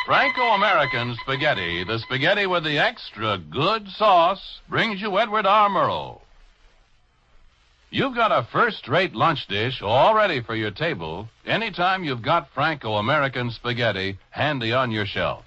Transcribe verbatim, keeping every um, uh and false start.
Franco-American Spaghetti, the spaghetti with the extra good sauce, brings you Edward R. Murrow. You've got a first-rate lunch dish all ready for your table anytime you've got Franco-American Spaghetti handy on your shelf.